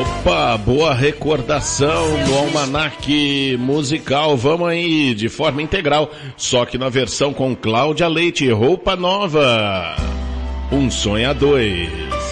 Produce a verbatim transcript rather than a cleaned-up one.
Opa, boa recordação no Almanaque Musical. Vamos aí, de forma integral, só que na versão com Cláudia Leite, Roupa Nova. Um sonho a dois.